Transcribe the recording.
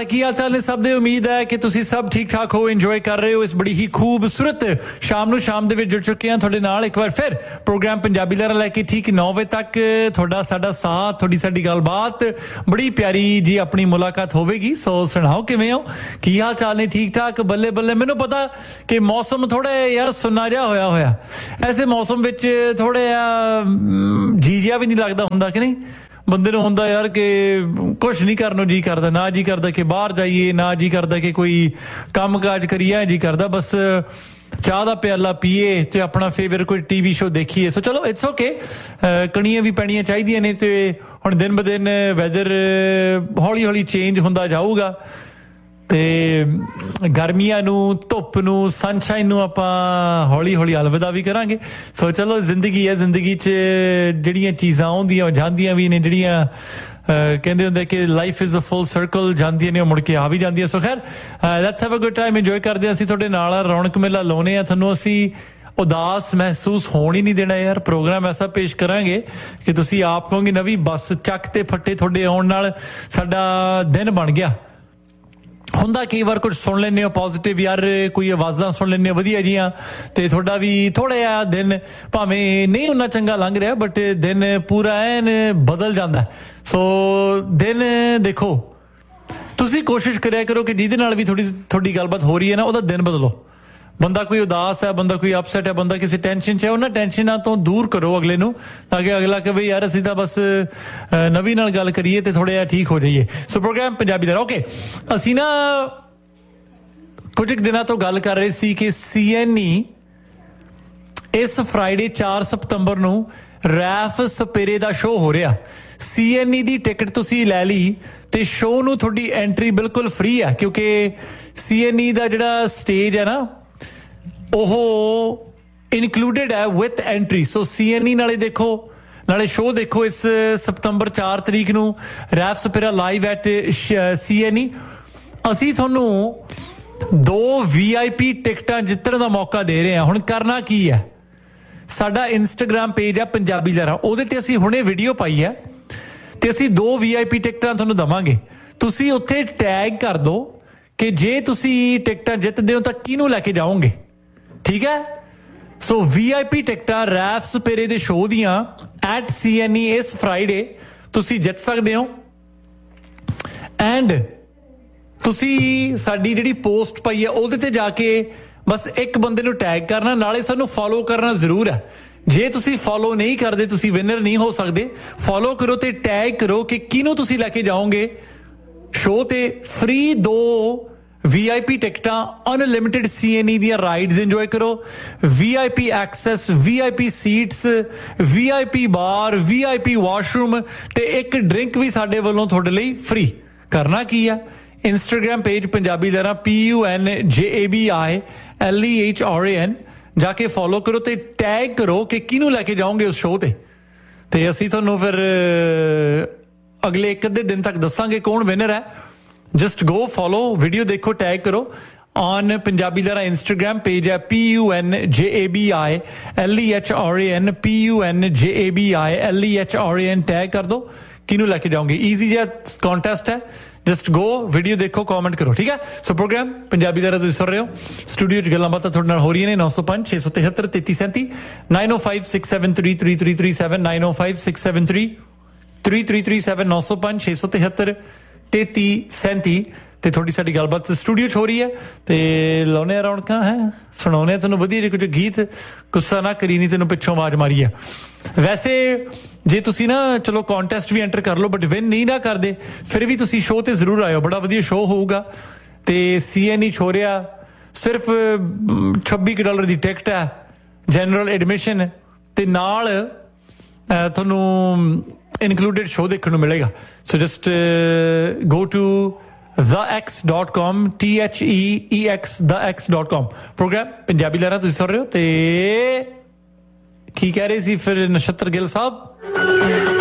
है की हाल चाल ने सब दे। उम्मीद है कि तुसी सब ठीक ठाक हो, इंजॉय कर रहे हो इस बड़ी ही खूबसूरत शाम नूं। शाम दे विच जुड़ चुके हैं तुहाडे नाल एक बार फिर प्रोग्राम पंजाबी लहरां लैके ठीक 9 बजे तक तुहाडा साडा साथ, थोड़ी साडी गलबात, बड़ी प्यारी जी अपनी मुलाकात होवेगी। सो सुनाओ किवें हो, की हाल चाल ने? ठीक ठाक, बल्ले बल्ले। मैनूं पता कि मौसम थोड़ा यार सुन्ना जिहा होया होया, ऐसे मौसम विच थोड़ा जी जिहा भी नहीं लगदा हुंदा कि नहीं? बंदे नूं हुंदा यार कि कुछ नहीं करनों जी करदा, ना जी करदा कि बाहर जाइए, ना जी करदा कि कोई काम काज करिए, जी करदा बस चाह का प्याला पीए तो अपना फेवरेट कोई टीवी शो देखिए। सो चलो इट्स ओके, कणियां भी पैणियां चाहिए ने तो हुण दिन ब दिन वैदर हौली हौली चेंज हुंदा जाऊगा ते गर्मियां नूं, धुप नूं, सनशाइन नूं आपां हौली हौली अलविदा भी करांगे। सो चलो जिंदगी है, जिंदगी च जिहड़ियां चीज़ां आउंदियां जांदियां भी ने, जिहड़ियां कहते होंगे कि life is a full circle, जांदियां ने मुड़ के आ भी जांदियां। सो खैर let's have a good time, enjoy करते हैं। असीं तुहाडे नाल रौनक मेला लाउने आ, तुहानूं असीं उदास महसूस होने ही नहीं देना यार। प्रोग्राम ऐसा पेश करांगे कि तुसीं आप कहोगे नवी बस चक ते फट्टे तुहाडे आउण नाल साडा दिन बन गया। हुंदा कई बार कुछ सुन लेने पॉजिटिव यार, कोई आवाज़ां सुन लेने वधिया जियां, तो थोड़ा भी थोड़ा जिहा दिन भावें नहीं उन्ना चंगा लंघ रहा बट दिन पूरा एन बदल जाता है। सो दिन देखो, तुसी कोशिश कराया करो कि जिहदे नाल भी थोड़ी गलबात हो रही है ना, उहदा दिन बदलो। बंदा कोई उदास है, बंदा कोई अपसैट है, बंदा किसी टेंशन च है, उन्हां टेंशनां तो दूर करो अगले नूं, ताकि अगला कहे यार असीं तां बस नवी नाल गल करिए तो थोड़ा जिहा ठीक हो जाइए। सो प्रोग्राम पंजाबी दा ओके, असीं ना कुछ दिनों तो गल कर रहे सी कि CNE इस फ्राइडे 4 सितंबर नूं रैफ सपेरे दा शो हो रहा। CNE दी टिकट तुसीं लै ली ते शो नूं थोड़ी एंट्री बिल्कुल फ्री है, क्योंकि CNE दा जिहड़ा स्टेज है ना ओहो इनकलूडिड है विथ एंट्री। सो CNE नाले देखो, नाले शो देखो इस सितंबर 4 तरीक नूं रैफ सपेरा लाइव एट CNE। असी थोनू 2 VIP टिकटां जितने का मौका दे रहे हैं। हुण करना की है, साडा इंस्टाग्राम पेज है पंजाबी लहरां, उहदे ते असी हुणे वीडियो पाई है ते असी 2 VIP टिकटां तुहानूं दवांगे। तुसी उत्थे टैग कर दो कि जे तुसी टिकटां जितदे हो तां किहनूं लैके जाओगे, ठीक है? सो VIP टिकटां रैफ सपेरे दे शो दियां एट CNE इस फ्राइडे तुसी जित सकते हो। एंड तुसी साडी जिहड़ी पोस्ट पाई है उहदे ते जाके बस एक बंदे नूं टैग करना, नाले सानूं फॉलो करना जरूर है। जे तुसी फॉलो नहीं करते तुसी विनर नहीं हो सकते। फॉलो करो ते टैग करो कि किहनूं तुसी लैके जाओगे शो ते। फ्री 2 VIP टिकटां, अनलिमिटेड CNE दियां राइड्स इंजॉय करो, VIP access, VIP seats, VIP बार, VIP वॉशरूम ते एक ड्रिंक भी साडे वल्लों तुहाडे लई फ्री। करना की है, Instagram page Punjabi लहरां PUNJABI LEHRAN जाके फॉलो करो ते टैग करो कि किहनूं लैके जाओगे उस शो ते असीं तुहानूं फिर अगले एक अद्धे दिन तक दसांगे कौन विनर है। जस्ट गो फॉलो, वीडियो देखो, टैग करो ऑन पंजाबी लहरां। इंस्टाग्राम पेज है PUNJABI LEHRAN PUNJABI LEHRAN, tag कर दो किनू लैके जाओगे। ईजी जिहा कॉन्टेस्ट है, जस्ट गो वीडियो देखो, कॉमेंट करो, ठीक है? सो प्रोग्राम पंजाबी लहरां तुसीं सुन रहे हो, स्टूडियो च गल्लां बातां तुहाडे नाल हो रही ने। 905 673 3337 905 673 3337 905 673 3337 905 673 3337 ਤੇ ਥੋੜੀ ਸਾਡੀ ਗੱਲਬਾਤ ਸਟੂਡੀਓ 'ਚ ਹੋ ਰਹੀ ਹੈ ਤੇ ਲਾਉਣੇ ਰੌਣਕਾਂ ਹੈ, ਸੁਣਾਉਣੇ ਤੈਨੂੰ ਵਧੀਆ ਜਿਹੇ ਕੁਝ ਗੀਤ। ਗੁੱਸਾ ਨਾ ਕਰੀ, ਨਹੀਂ ਤੈਨੂੰ ਪਿੱਛੋਂ ਆਵਾਜ਼ ਮਾਰੀ ਹੈ। ਵੈਸੇ ਜੇ ਤੁਸੀਂ ਨਾ ਚਲੋ ਕੌਂਟੈਸਟ ਵੀ ਐਂਟਰ ਕਰ ਲਓ ਬਟ ਵਿਨ ਨਹੀਂ ਨਾ ਕਰਦੇ ਫਿਰ ਵੀ ਤੁਸੀਂ ਸ਼ੋਅ ਤੇ ਜ਼ਰੂਰ ਆਇਓ, ਬੜਾ ਵਧੀਆ ਸ਼ੋਅ ਹੋਊਗਾ। ਤੇ CNE 'ਚ ਹੋ ਰਿਹਾ, ਸਿਰਫ $26 ਦੀ ਟਿਕਟ ਹੈ, ਜਨਰਲ ਐਡਮਿਸ਼ਨ ਤੇ ਨਾਲ ਤੁਹਾਨੂੰ ਇਨਕਲੂਡਿਡ ਸ਼ੋਅ ਦੇਖਣ ਨੂੰ ਮਿਲੇਗਾ। ਸੋ just go to thex.com THEEX thex.com। Programme Punjabi लहरां तुसीं सुन रहे हो ते की कह रहे सी फिर नक्षत्र गिल साहब?